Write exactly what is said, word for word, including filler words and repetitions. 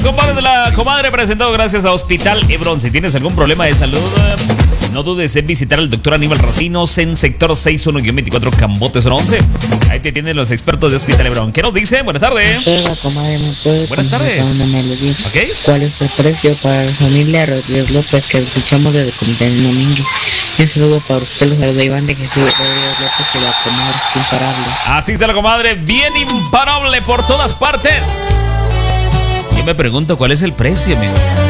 compadre de la comadre, presentado gracias a Hospital Hebrón. Si tienes algún problema de salud, no dudes en visitar al doctor Aníbal Racinos en sector sesenta y uno veinticuatro Cambotes once. Ahí te tienen los expertos de Hospital Hebrón. ¿Qué nos dice? Buenas tardes. Hola, comadre, ¿me puedes Buenas tardes. una melodía? Okay. ¿Cuál es el precio para la familia Rodríguez López que escuchamos desde el domingo? Y un saludo para usted, los saludos de Iván de Jesús Rodríguez López y la comadre es imparable. Así está la comadre, bien imparable por todas partes. Yo me pregunto cuál es el precio, amigo.